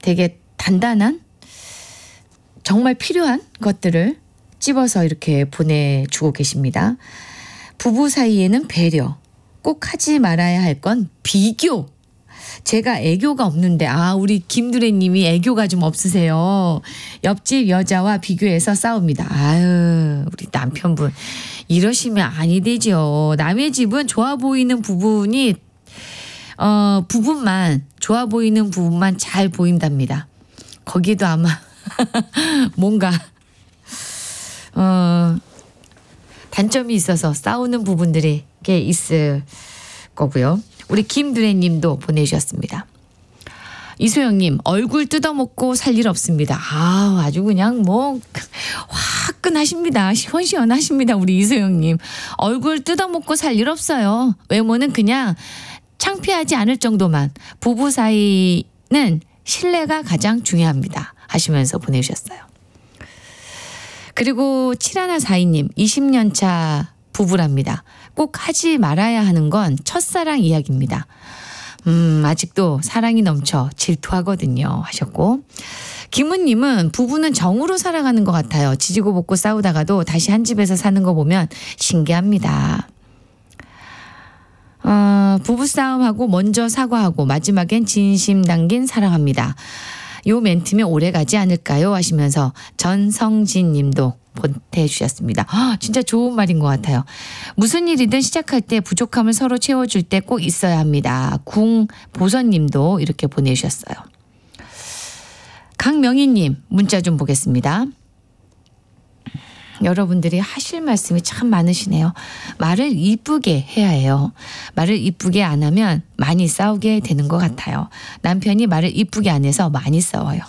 되게 단단한 정말 필요한 것들을 찝어서 이렇게 보내주고 계십니다. 부부 사이에는 배려, 꼭 하지 말아야 할 건 비교. 제가 애교가 없는데 우리 김두래님이 애교가 좀 없으세요. 옆집 여자와 비교해서 싸웁니다. 우리 남편분 이러시면 아니 되죠. 남의 집은 좋아 보이는 부분이 부분만 좋아 보이는 부분만 잘 보인답니다. 거기도 아마 뭔가 단점이 있어서 싸우는 부분들이 꽤 있을 거고요. 우리 김두래님도 보내주셨습니다. 이소영님, 얼굴 뜯어먹고 살 일 없습니다. 아주 그냥 뭐 화끈하십니다. 시원시원하십니다. 우리 이소영님. 얼굴 뜯어먹고 살 일 없어요. 외모는 그냥 창피하지 않을 정도만. 부부 사이는 신뢰가 가장 중요합니다. 하시면서 보내주셨어요. 그리고 7142님, 20년 차 부부랍니다. 꼭 하지 말아야 하는 건 첫사랑 이야기입니다. 아직도 사랑이 넘쳐 질투하거든요. 하셨고, 김은님은 부부는 정으로 살아가는 것 같아요. 지지고 볶고 싸우다가도 다시 한 집에서 사는 거 보면 신기합니다. 부부싸움하고 먼저 사과하고 마지막엔 진심 담긴 사랑합니다. 요 멘트면 오래가지 않을까요? 하시면서 전성진 님도 보내주셨습니다. 진짜 좋은 말인 것 같아요. 무슨 일이든 시작할 때 부족함을 서로 채워줄 때 꼭 있어야 합니다. 궁보선 님도 이렇게 보내주셨어요. 강명희 님 문자 좀 보겠습니다. 여러분들이 하실 말씀이 참 많으시네요. 말을 이쁘게 해야 해요. 말을 이쁘게 안 하면 많이 싸우게 되는 것 같아요. 남편이 말을 이쁘게 안 해서 많이 싸워요.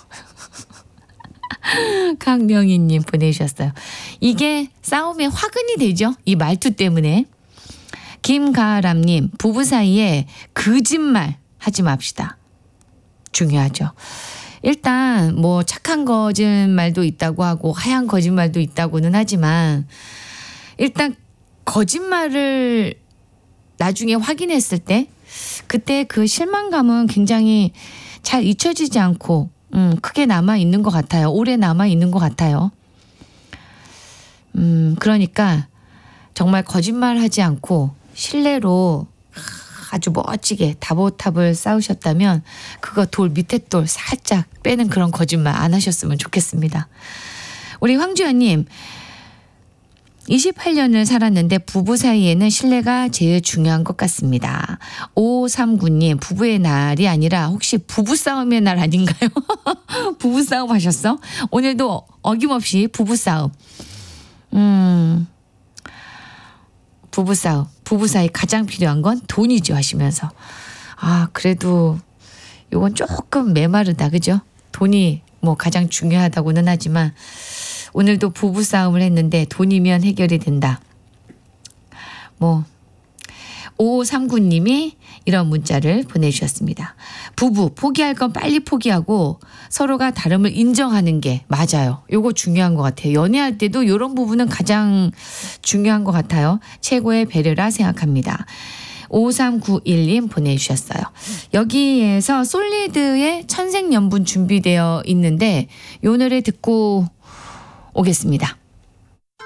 강명희님 보내주셨어요. 이게 싸움의 화근이 되죠. 이 말투 때문에. 김가람님, 부부 사이에 거짓말 하지 맙시다. 중요하죠. 일단 뭐 착한 거짓말도 있다고 하고 하얀 거짓말도 있다고는 하지만 일단 거짓말을 나중에 확인했을 때 그때 그 실망감은 굉장히 잘 잊혀지지 않고 크게 남아있는 것 같아요. 오래 남아있는 것 같아요. 그러니까 정말 거짓말하지 않고 신뢰로 아주 멋지게 다보탑을 쌓으셨다면 그거 돌 밑에 돌 살짝 빼는 그런 거짓말 안 하셨으면 좋겠습니다. 우리 황주연님, 28년을 살았는데 부부 사이에는 신뢰가 제일 중요한 것 같습니다. 5539님, 부부의 날이 아니라 혹시 부부싸움의 날 아닌가요? 부부싸움 하셨어? 오늘도 어김없이 부부싸움. 부부싸움. 부부 사이 가장 필요한 건 돈이죠 하시면서. 그래도 이건 조금 메마르다. 그죠? 돈이 뭐 가장 중요하다고는 하지만 오늘도 부부싸움을 했는데 돈이면 해결이 된다. 5539님이 이런 문자를 보내주셨습니다. 부부 포기할 건 빨리 포기하고 서로가 다름을 인정하는 게 맞아요. 요거 중요한 것 같아요. 연애할 때도 이런 부분은 가장 중요한 것 같아요. 최고의 배려라 생각합니다. 5391님 보내주셨어요. 여기에서 솔리드의 천생연분 준비되어 있는데 요 노래 듣고 오겠습니다.